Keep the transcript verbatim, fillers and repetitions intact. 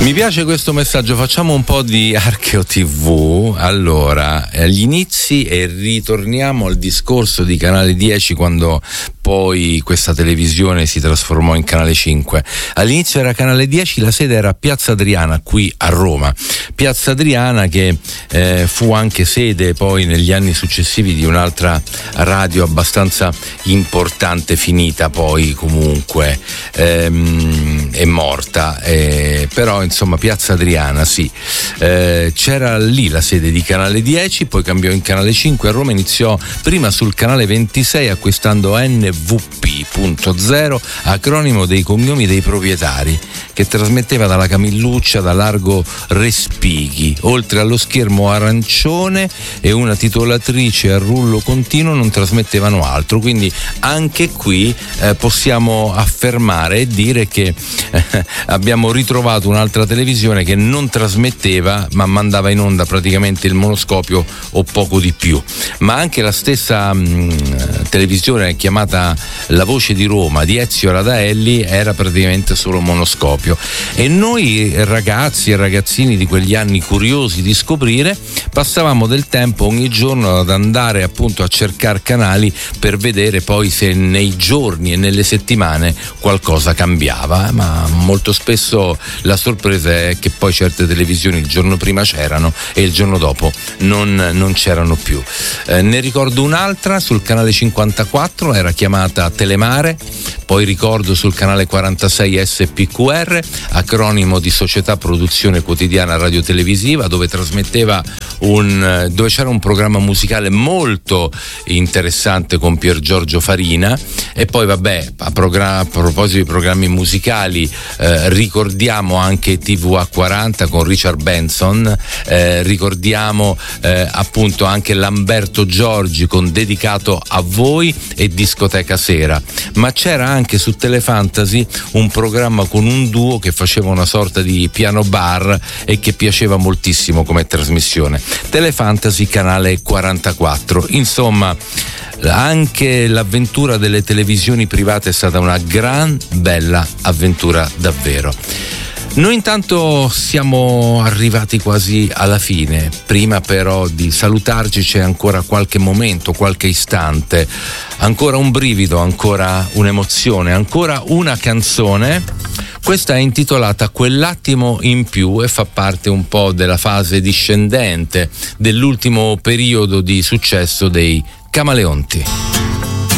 Mi piace questo messaggio, facciamo un po' di Archeo tivù. Allora, agli inizi, e ritorniamo al discorso di Canale dieci, quando poi questa televisione si trasformò in Canale cinque. All'inizio era Canale dieci, la sede era a Piazza Adriana, qui a Roma. Piazza Adriana che eh, fu anche sede poi negli anni successivi di un'altra radio abbastanza importante, finita poi comunque, ehm, è morta, eh, però insomma Piazza Adriana sì, eh, c'era lì la sede di Canale dieci, poi cambiò in Canale cinque. A Roma iniziò prima sul Canale ventisei acquistando N V P punto zero, acronimo dei cognomi dei proprietari, che trasmetteva dalla Camilluccia, da Largo Respighi. Oltre allo schermo arancione e una titolatrice a rullo continuo non trasmettevano altro, quindi anche qui eh, possiamo affermare e dire che eh, abbiamo ritrovato un'altra televisione che non trasmetteva ma mandava in onda praticamente il monoscopio o poco di più. Ma anche la stessa mh, televisione chiamata La Voce di Roma di Ezio Radaelli era praticamente solo monoscopio, e noi ragazzi e ragazzini di quegli anni curiosi di scoprire passavamo del tempo ogni giorno ad andare appunto a cercare canali per vedere poi se nei giorni e nelle settimane qualcosa cambiava, ma molto spesso la sorpresa è che poi certe televisioni il giorno prima c'erano e il giorno dopo non, non c'erano più. Eh, ne ricordo un'altra sul canale cinquantaquattro, era chiamata Telemare. Poi ricordo sul canale quarantasei S P Q R, acronimo di Società Produzione Quotidiana Radiotelevisiva, dove trasmetteva un dove c'era un programma musicale molto interessante con Pier Giorgio Farina. E poi vabbè, a, progra- a proposito di programmi musicali, eh, ricordiamo anche T V A quaranta con Richard Benson, eh, ricordiamo eh, appunto anche Lamberto Giorgi con Dedicato a voi e Discoteca Sera. Ma c'era anche su Telefantasy un programma con un duo che faceva una sorta di piano bar e che piaceva moltissimo come trasmissione. Telefantasy canale quarantaquattro. Insomma, anche l'avventura delle televisioni private è stata una gran bella avventura davvero. Noi intanto siamo arrivati quasi alla fine. Prima però di salutarci c'è ancora qualche momento, qualche istante, ancora un brivido, ancora un'emozione, ancora una canzone. Questa è intitolata Quell'attimo in più e fa parte un po' della fase discendente dell'ultimo periodo di successo dei Camaleonti.